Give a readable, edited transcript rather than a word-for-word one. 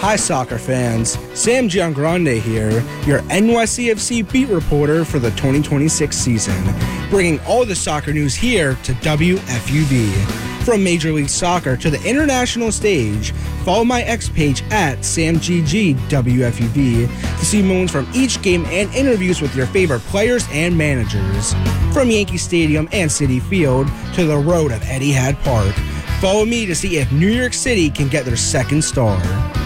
Hi, soccer fans. Sam Giangrande here, your NYCFC beat reporter for the 2026 season, bringing all the soccer news here to WFUV. From Major League Soccer to the international stage, follow my X page at SamGGWFUV to see moments from each game and interviews with your favorite players and managers. From Yankee Stadium and Citi Field to the road of Etihad Park, follow me to see if New York City can get their second star.